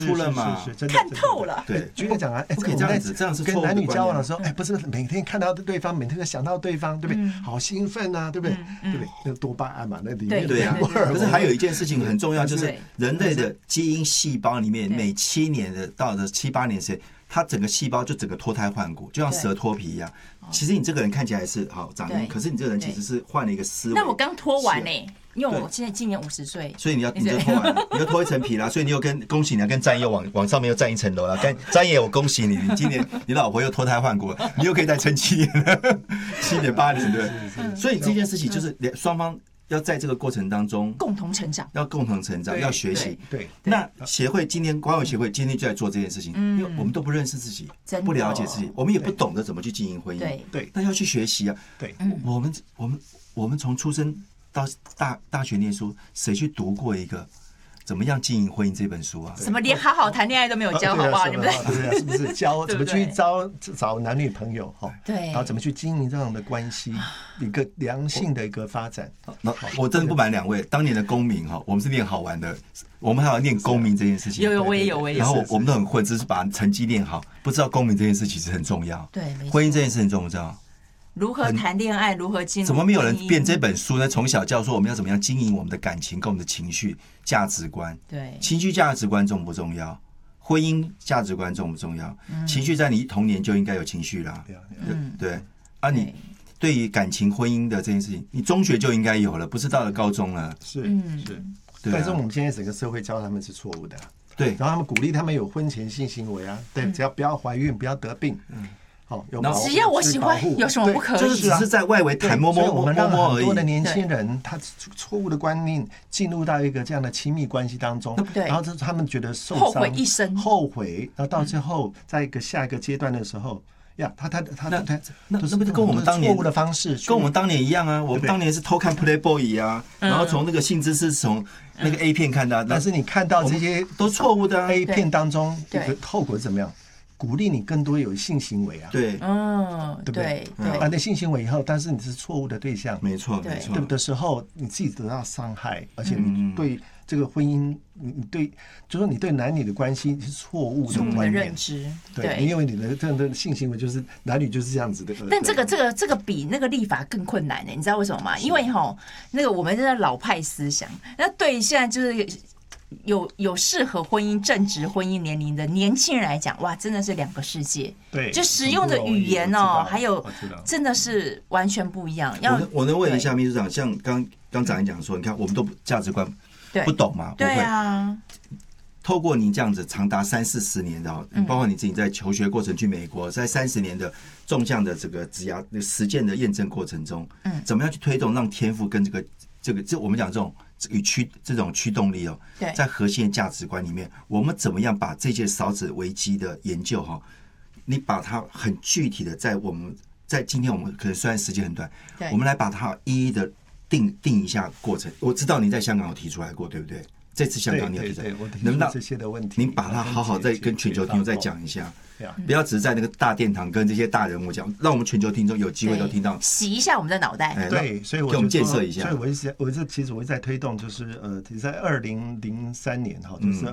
出了嘛， 是真的看透了。 对， 举例讲啊， 不可以这样子，这样是跟男女交往的时候，不是每天看到对方，每天想到对方，对不对？好兴奋啊，对不对？对不对？那多巴胺嘛，那里面对啊。可是还有一件事情很重要，就是人类的基因细胞里面，每7年到7、8年时间，它整个细胞就整个脱胎换骨，就像蛇脱皮一样。其实你这个人看起来是好长得，可是你这个人其实是换了一个思维。 那我刚脱完呢。因为我现在今年50岁， 所以你就脱完，你就脱一层皮啦。所以你又恭喜你，跟詹爷往上面又站一层楼了。詹爷，我恭喜你，你今年你老婆又脱胎换骨了，你又可以再撑7年了，7年8年，对。所以这件事情就是双方要在这个过程当中共同成长， 要学习。 对， 那协会今天光友协会今天就在做这件事情，因为我们都不认识自己，不了解自己，我们也不懂得怎么去经营婚姻。 对， 那要去学习啊。 对， 我们从出生到大学念书，谁去读过一个怎么样经营婚姻这本书啊？ 什么连好好谈恋爱都没有教，好不好？你们是不是教怎么去找男女朋友？ 对， 然后怎么去经营这样的关系，一个良性的一个发展。 我真的不瞒2位，当年的公民我们是念好玩的，我们还要念公民这件事情。 有，我也有。 然后我们都很混，只是把成绩念好，不知道公民这件事其实很重要。 对， 婚姻这件事很重要。 如何谈恋爱，如何经营？ 怎么没有人编这本书呢？从小教说我们要怎么样经营我们的感情，跟我们的情绪、价值观。 对， 情绪价值观重不重要？婚姻价值观重不重要？情绪在你童年就应该有情绪啦。对啊，你对于感情、婚姻的这件事情，你中学就应该有了，不是到了高中了。 是。但是我们现在整个社会教他们是错误的。 对， 然后他们鼓励他们有婚前性行为啊，对，只要不要怀孕，不要得病。 只要我喜欢，有什么不可以？ 就是只是在外围谈摸摸我们让很多的年轻人，他错误的观念进入到一个这样的亲密关系当中，然后他们觉得受伤， 后悔一生， 然后到最后，在下一个阶段的时候，呀， 那不是跟我们当年错误的方式， 跟我们当年一样啊！我们当年是偷看 Playboy 啊，然后从那个性知识从那个 A 片看的， 但是你看到这些都错误的 A 片当中，后果是怎么样？鼓励你更多有性行为啊， 对， 对不对？那性行为以后，但是你是错误的对象， 没错， 对的时候，你自己得到伤害，而且你对这个婚姻，你对，就说你对男女的关系是错误的观念认知， 对，因为你的这样的性行为就是男女就是这样子的。 但这个比那个立法更困难呢，你知道为什么吗？因为那个我们是老派思想，那对现在就是。有适合婚姻、正值婚姻年龄的年轻人来讲，哇，真的是2个世界。 对， 就使用的语言还有真的是完全不一样。 我能问一下秘书长，像刚长讲说，你看我们都价值观不懂嘛？ 对啊。 透过您这样子长达30-40年的，包括你自己在求学过程去美国，在30年的纵向的这个职涯实践的验证过程中，怎么样去推动让天赋跟这我们讲这种驱动力在核心的价值观里面，我们怎么样把这些少子危机的研究你把它很具体的在今天我们可能虽然时间很短，我们来把它一一的定一下过程。我知道你在香港有提出来过，对不对？这次香港你有提出来， 能不能这些的问题， 您把它好好再跟全球听众再讲一下。不要只是在那个大殿堂跟这些大人物讲，让我们全球听众有机会都听到， 洗一下我们的脑袋。 对，所以给我们建设一下。 所以其实我一直在推动，就是在2003年就是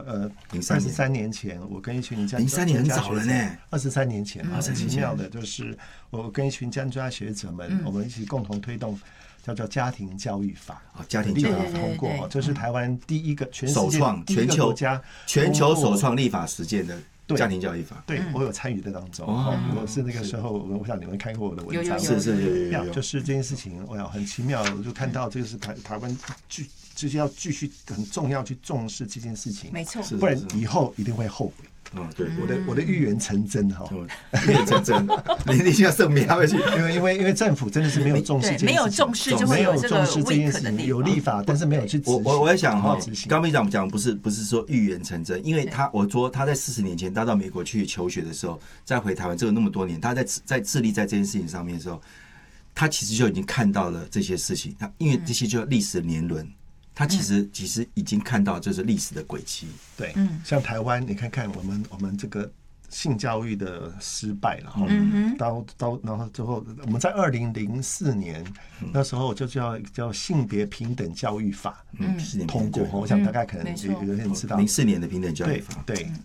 23年前，我跟一群 03年很早了呢 ，23年前很奇妙的，就是我跟一群专家学者们，我们一起共同推动。叫做家庭教育法， 家庭教育法通过，这是台湾第一个首创全球首创立法实践的家庭教育法。 对，我有参与在当中，我是那个时候，我想你们看过我的文章， 是就是这件事情，很奇妙，我就看到这个是台湾就是要继续很重要去重视这件事情， 没错， 不然以后一定会后悔。 对， 我的预言成真预言成真，你现在证明他会去， 因为政府真的是没有重视这件事情， 没有重视就会有这个这件事情，有立法，但是没有去执行。 我在想刚秘书长讲不是说预言成真，因为我说他在40年前他到美国去求学的时候，再回台湾，这个那么多年，他在致力在这件事情上面的时候，他其实就已经看到了这些事情，因为这些就是历史的年轮。他其实已经看到这是历史的轨迹， 对，像台湾，你看看我们这个性教育的失败了，然后之后我们在2004年那时候就叫性别平等教育法通过，我想大概可能有人知道 04年的平等教育法， 对，